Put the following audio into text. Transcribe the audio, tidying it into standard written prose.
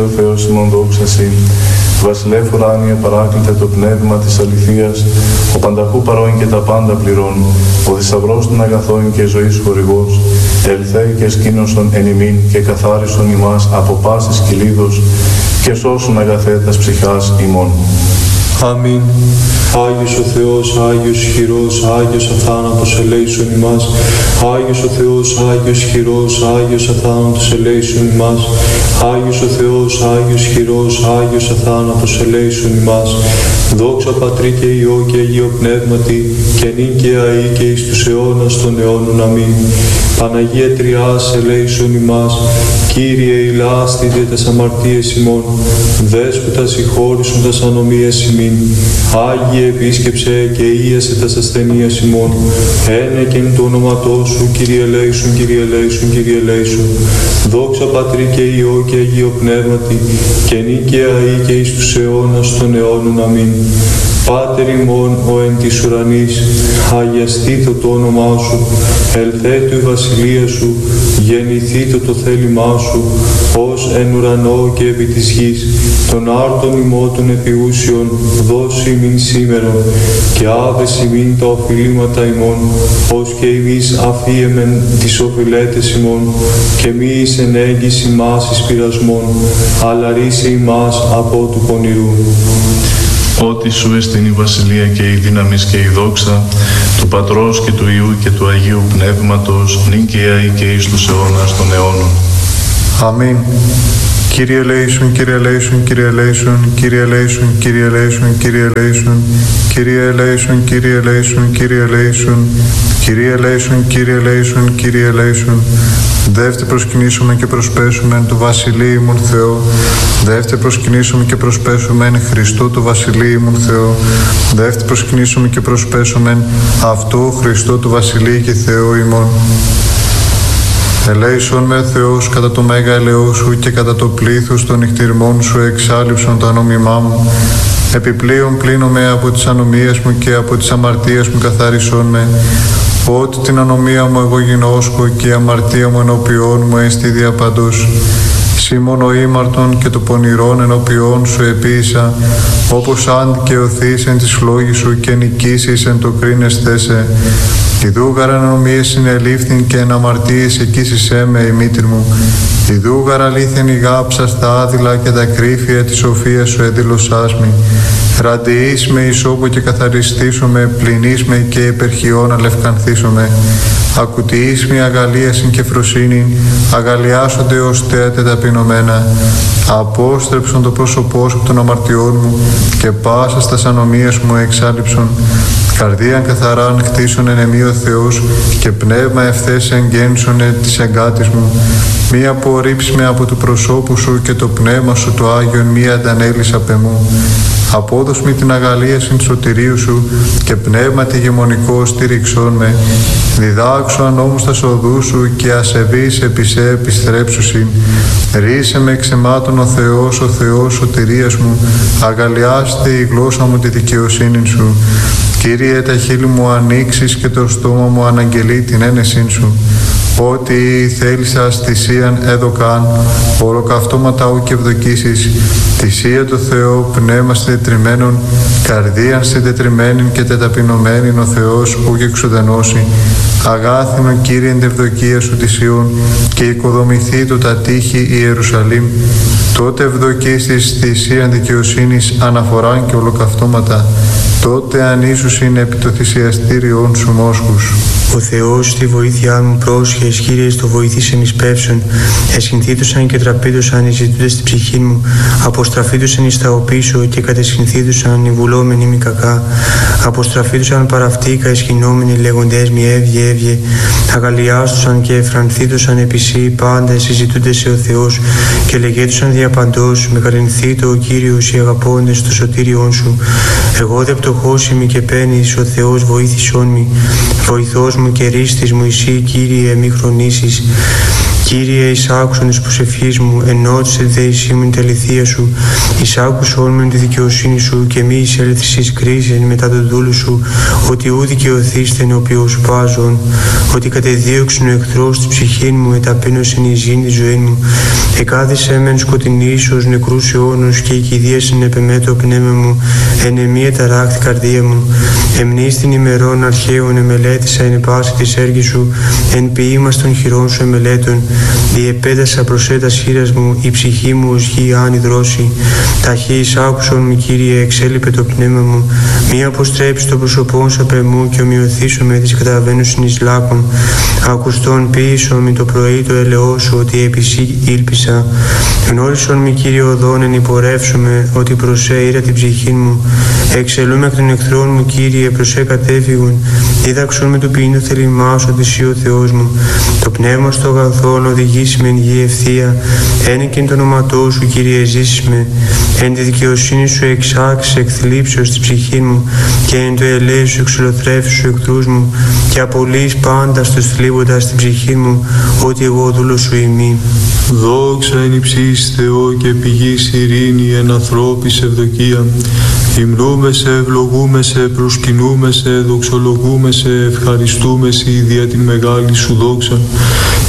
Ο Θεός ημών δόξα Συ, Βασιλεύ ουράνιε παράκλητε το πνεύμα της αληθείας, ο πανταχού παρών και τα πάντα πληρών, ο θησαυρός των αγαθών και ζωής χορηγός, ελθέ και σκήνωσον εν ημίν και καθάρισον ημάς από πάσης κυλίδος και σώσον αγαθέτας ψυχάς ημών. Αμήν. Άγιος ο Θεός, Άγιος χειρός, Άγιος αθάνατος ελέησον ημάς. Άγιος ο Θεός, Άγιος χειρός, Άγιος αθάνατος ελέησον ημάς. Άγιος ο Θεός, Άγιος χειρός, Άγιος αθάνατος ελέησον ημάς. Δόξα Πατρί και Υιό και Αγίο Πνεύματι, και νυν και αεί και εις τους αιώνας των αιώνων. Αμήν. Παναγία Τριάς ελέησον ημάς. Κύριε ηλάστητε τας αμαρτίες ημών, Δέσποτα συγχώρησον τας ανομίες ημίν. Άγιε επίσκεψε και ίασε τας ασθενείας ημών. Ένεκεν το όνοματό σου, Κύριε ελέησον, Κύριε ελέησον, Κύριε ελέησον. Δόξα Πατρί και Υιό και Αγίο Πνεύματι, και νυν και αεί και εις τους αιώνας των αιώνων. Αμήν. Πάτερ ημών ο εν της ουρανής, αγιαστήτω το όνομά σου, ελθέτω η βασιλεία σου, γεννηθήτω το θέλημά σου, ως εν ουρανό και επί της γης, των άρτων ημών των επιούσιων, δώσει ημίν σήμερον, και άβες ημίν τα οφειλήματα ημών, ως και εμείς αφίεμεν τις οφειλέτες ημών, και μη εις εν έγκυση μας εις πειρασμών, αλλά ρίσε ημάς από του πονηρού. Ότι σου εστιν η βασιλεία και η δύναμις και η δόξα του Πατρός και του Υιού και του Αγίου Πνεύματος, νυν και αεί και εις τους αιώνας των αιώνων. Αμήν. Κύριε ελέησον, Κύριε ελέησον, Κύριε ελέησον, Κύριε ελέησον, Κύριε ελέησον, Κύριε ελέησον, Κύριε ελέησον, Κύριε ελέησον, Κύριε ελέησον, Κύριε ελέησον, Κύριε ελέησον, Κύριε ελέησον. Δεύτε προσκυνήσουμε και προσπέσουμε εν του Βασιλείου ημών Θεό. Δεύτε προσκυνήσουμε και προσπέσουμε εν Χριστού του Βασιλείου ημών Θεό. Δεύτε προσκυνήσουμε και προσπέσουμε εν αυτού Χριστού του Βασιλείου και Θεό ημών. Ελέησον με Θεός κατά το μέγα ελαιό σου και κατά το πλήθος των νυχτηρμών σου εξάλληψον το ανόμημά μου. Επιπλέον πλύνομαι από τις ανομίες μου και από τις αμαρτίες μου καθάρισον με. Ότι την ανομία μου εγώ γινώσκω και η αμαρτία μου ενώπιόν μου έστι διαπαντός. Σήμων ο ήμαρτον και το πονηρόν ενώπιόν σου επίησα, όπως αν δικαιωθείς εν της φλόγης σου και νικήσεις εν το κρίνεσθέ σε. Ιδούγαρ ανομίες συνελήφθην και εν αμαρτίες εκείσισέ με η μήτρη μου. Ιδούγαρ αλήθεν η γάψα στα άδειλα και τα κρύφια της σοφίας σου εδήλωσάς μη. Ραντιείς με ισόπο και καθαριστήσω με, πληνείς με και υπερχιών αλευκανθήσω με. Ακουτιείς με αγαλίασιν και φροσύνην, αγαλιάσονται ως θέατε ταπεινωμένα. Απόστρεψον το πρόσωπό σου των αμαρτιών μου και πάσα στας ανομίας μου εξάλληψον. Καρδίαν καθαράν χτίσον εν εμεί ο Θεός και πνεύμα ευθές εγγένσονε της εγκάτης μου. Μη απορρίψει με από του προσώπου σου και το πνεύμα σου το Άγιον μη αντανέλεις απ' εμού. Απόδος με την αγαλίασιν σωτηρίου σου και πνεύμα τη γεμονικό στήριξόν με. Διδάξω ανόμους τα οδούς σου και ασεβείς επί σε επιστρέψουσιν. Ρίσε με εξαιμάτων ο Θεός σωτηρίας μου. Αγαλιάστε η γλώσσα μου τη δικαιοσύνη σου. Κύριε, τα χείλη μου ανοίξεις και το στόμα μου αναγγελεί την ένεσήν σου. Ό,τι θέλησας θυσίαν έδωκαν, ολοκαυτώματα ου και ευδοκίσεις. Θυσία του Θεού, πνεύμα συντετριμμένον, καρδίαν συντετριμμένην και τεταπεινωμένην ο Θεός ου και εξουδενώσει. Αγάθινον Κύριε εν τευδοκία σου θυσίων και οικοδομηθεί το τα τείχη η Ιερουσαλήμ. Τότε ευδοκείς της θυσίαν δικαιοσύνης αναφοράν και ολοκαυτώματα. Τότε ανήσους είναι επί το θυσιαστήριον σου μόσχους. Ο Θεός στη βοήθειά μου πρόσχες, Κύριε, στο βοηθήσεν εις πεύσον. Εσχυνθήτωσαν και τραπήτωσαν οι ζητούντες στην ψυχή μου. Αποστραφήτωσαν εις τα οπίσω και κατεσχυνθήτωσαν οι βουλόμενοι μη κακά. Αποστραφήτωσαν παραυτήκα εσχυνόμενοι λέγοντες μη έβγε, έβγε. Αγαλιάστουσαν και εφρανθήτωσαν επί σύ πάντες συζητούντες σε ο Θεός και λεγέτουσαν διαπαντός. Με καλυνθήτω ο Κύριος οι αγαπώντες στο σωτήριόν σου. Εγώ δε πτωχός ημι και παίρνεις, ο Θεός βοήθησόν μη. Βοηθός μου και ρίστης μου εσύ, Κύριε, μη χρονίσεις. Κύριε, εισάκουσον εις προσευχής μου, ενώτισε τη δεησή μου την αληθεία σου, εισάκουσον με τη δικαιοσύνη σου και μη εισέλθεις εις κρίσιν μετά τον δούλου σου, ότι ου δικαιωθείς ενώπιον σου πάζων, ότι κατεδίωξεν ο εχθρός τη ψυχή μου, εταπείνωσεν εις γήν τη ζωή μου, εκάθισε μεν σκοτεινής ως νεκρούς αιώνους και η κηδίασεν επεμέ το πνεύμα μου, εν εμεί ταράχθη καρδία μου, εμνείς την ημερών αρχαίων εμελέτησα εν πάση της έργης σου, εν ποίημας των χειρών σου εμελέτων, διεπέτασα προσέτας χείρας μου, η ψυχή μου ως γη άνη δρόση, ταχύ εισάκουσον μου Κύριε, εξέλιπε το πνεύμα μου, μη αποστρέψει το πρόσωπόν σου απ' εμού και ομοιωθήσω με τις καταβαίνουσιν εις λάκων, ακουστών ποίησον με το πρωί το ελαιό σου, ότι επί σύ ήλπισα, γνώρισον με Κύριε οδόν εν υπορεύσομαι, ότι προσέ ήρα την ψυχή μου, εξελούμε εκ των εχθρών μου Κύριε, προσέ κατέφυγον, δίδαξον με το ποιήν το θελημά σου, ότι εσύ ο Θεός μου, το πνεύμα στο αγαθόν οδηγήσει με εν γη ευθεία, εν και το όνοματό σου Κύριε ζήσεις με, εν τη δικαιοσύνη σου εξάξεις εκθλίψεως τη ψυχή μου και εν το ελέη σου εξολοθρεύσεις σου εχθρούς μου και απολύεις πάντα στους θλίβοντας την ψυχή μου, ότι εγώ δούλος σου ημί. Δόξα εν υψής Θεό και πηγής ειρήνη εν ανθρώπης ευδοκία. Υμνούμε σε, ευλογούμε σε, προσκυνούμε σε, δοξολογούμε σε, ευχαριστούμε σε δια την μεγάλη σου δόξα